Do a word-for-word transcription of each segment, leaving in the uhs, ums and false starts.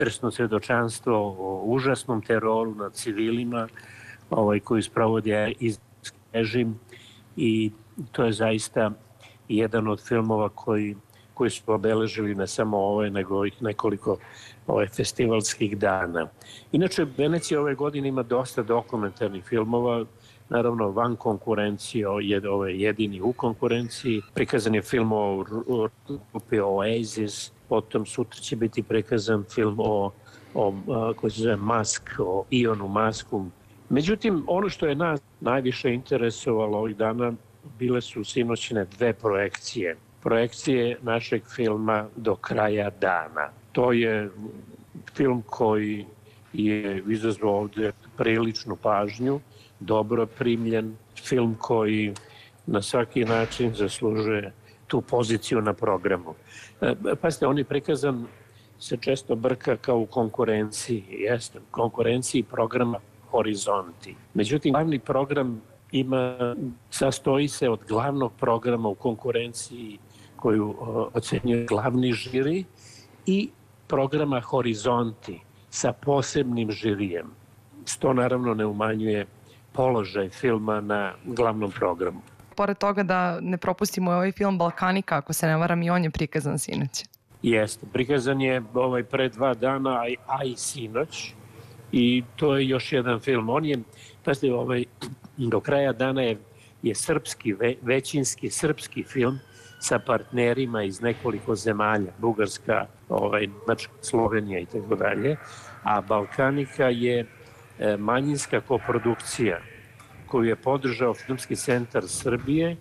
krsno svjedočanstvo o užasnom teroru nad civilima ovaj, koji sprovodi izraelski režim i to je zaista jedan od filmova koji, koji su obeležili ne samo ove, nego i nekoliko ove, festivalskih dana. Inače, Venecija ove godine ima dosta dokumentarnih filmova, naravno van konkurencije, je ovaj jedini u konkurenciji. Prikazan je film o grupi Oasis, potom sutra će biti prikazan film o, o koji se zove Musk, o Elonu Musku. Međutim, ono što je nas najviše interesovalo ovih dana bile su sinoćne dve projekcije. Projekcije našeg filma Do kraja dana. To je film koji je izazvao ovde priličnu pažnju, dobro primljen, film koji na svaki način zaslužuje tu poziciju na programu. Pazite, on je prikazan, se često brka kao u konkurenciji, jeste, u konkurenciji programa Horizonti. Međutim, glavni program ima, sastoji se od glavnog programa u konkurenciji koju ocenjuje glavni žiri i programa Horizonti sa posebnim žirijem. To naravno ne umanjuje položaj filma na glavnom programu. Pored toga da ne propustimo ovaj film Balkanika, ako se ne varam, i on je prikazan sinoć. Jeste, prikazan je ovaj pre dva dana, a i sinoć. I to je još jedan film. On je, pazite, ovaj, Do kraja dana je, je srpski, ve, većinski srpski film sa partnerima iz nekoliko zemalja, Bugarska, ovaj, Nemačka, Slovenija i tako dalje. A Balkanika je e, manjinska koprodukcija koju je podržao Filmski centar Srbije. E,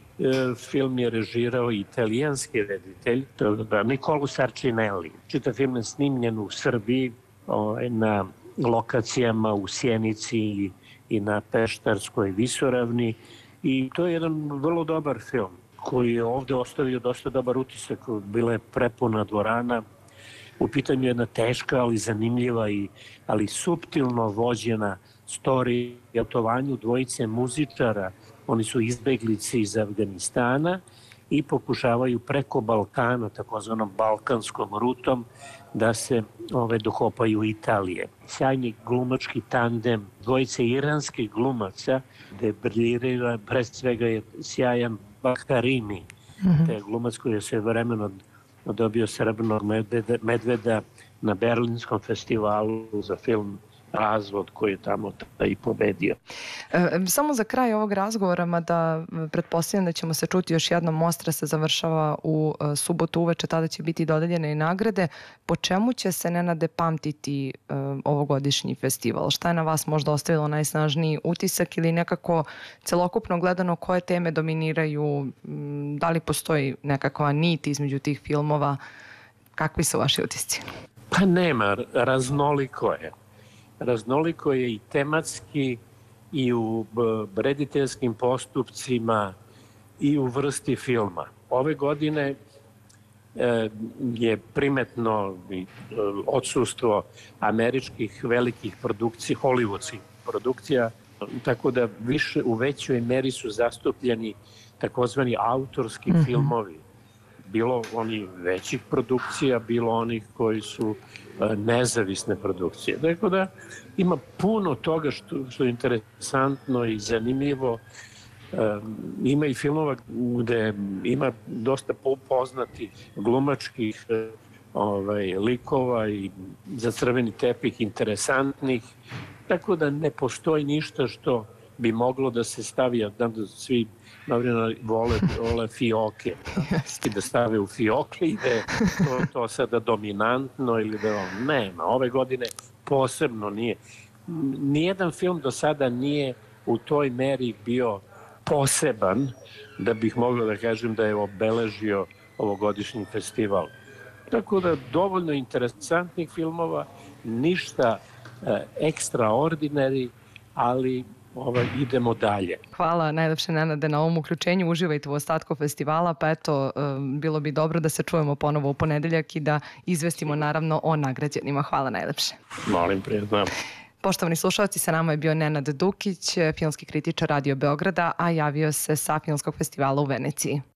film je režirao italijanski reditelj, Nicolo Sarcinelli. Čitav film je snimljen u Srbiji, ovaj, na lokacijama u Sjenici i na Peštarskoj visoravni i to je jedan vrlo dobar film koji je ovde ostavio dosta dobar utisak. Bila je prepuna dvorana, u pitanju je jedna teška ali zanimljiva i ali suptilno vođena storija o putovanju dvojice muzičara. Oni su izbeglice iz Afganistana i pokušavaju preko Balkana, takozvanom balkanskom rutom, da se ove, dokopaju Italije. Sjajni glumački tandem dvojice iranskih glumaca, gde briljira, pre svega je sjajan Bakarimi, mm-hmm. te glumac koji je se vremeno dobio Srebrnog medveda, medveda na Berlinskom festivalu za film Razvod koji je tamo i pobedio. E, samo za kraj ovog razgovora, mada pretpostavljam da ćemo se čuti još jednom, Mostra se završava u e, subotu uveče, tada će biti dodeljene i nagrade. Po čemu će se, Nenade, pamtiti e, ovogodišnji festival? Šta je na vas možda ostavilo najsnažniji utisak ili nekako celokupno gledano koje teme dominiraju? Da li postoji nekakva nit između tih filmova? Kakvi su vaši utisci? Pa nema, raznoliko je. Raznoliko je i tematski i u rediteljskim postupcima i u vrsti filma. Ove godine e, je primetno odsustvo američkih velikih produkcija, hollywoodskih produkcija, tako da više u većoj meri su zastupljeni takozvani autorski mm-hmm. filmovi. Bilo oni većih produkcija, bilo onih koji su nezavisne produkcije. Dakle da ima puno toga što, što je interesantno i zanimljivo. Um, ima i filmova gde ima dosta poznati glumačkih ovaj, likova i za crveni tepih interesantnih. Tako da ne postoji ništa što bi moglo da se stavi, a da svi novinari vole, vole fioke, i da stave u fioke i da je to, to sada dominantno ili da nema. Ove godine posebno nije. Nijedan film do sada nije u toj meri bio poseban da bih mogao da kažem da je obeležio ovogodišnji festival. Tako da dovoljno interesantnih filmova, ništa e, ekstraordinari, ali Ovaj, idemo dalje. Hvala najlepše, Nenade, na ovom uključenju. Uživajte u ostatku festivala, pa eto, bilo bi dobro da se čujemo ponovo u ponedeljak i da izvestimo naravno o nagrađenima. Hvala najlepše. Molim, prijetno. Poštovani slušalci, sa nama je bio Nenad Dukić, filmski kritičar Radio Beograda, a javio se sa Filmskog festivala u Veneciji.